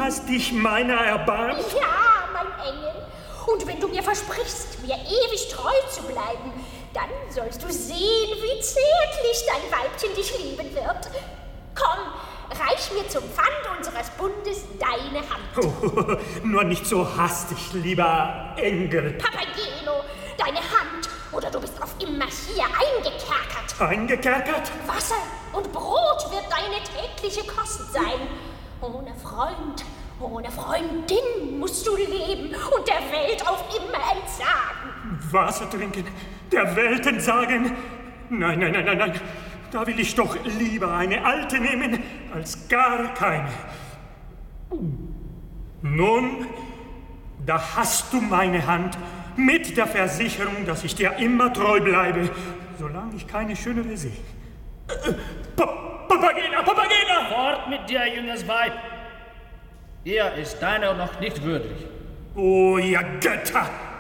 hast dich meiner erbarmt? Ja, mein Engel. Und wenn du mir versprichst, mir ewig treu zu bleiben, dann sollst du sehen, wie zärtlich dein Weibchen dich lieben wird. Komm, reich mir zum Pfand unseres Bundes deine Hand. Oh, nur nicht so hastig, lieber Engel. Papageno, deine Hand, oder du bist auf immer hier eingekerkert. Eingekerkert? Wasser und Brot wird deine tägliche Kost sein. Ohne Freund, ohne Freundin musst du leben und der Welt auf immer entsagen. Wasser trinken, der Welt entsagen? Nein, nein, nein, nein, nein. Da will ich doch lieber eine alte nehmen, als gar keine. Nun, da hast du meine Hand mit der Versicherung, dass ich dir immer treu bleibe, solange ich keine schönere sehe. Papagena, Papagena! Fort mit dir, junges Weib! Er ist deiner noch nicht würdig. Oh, ihr Götter!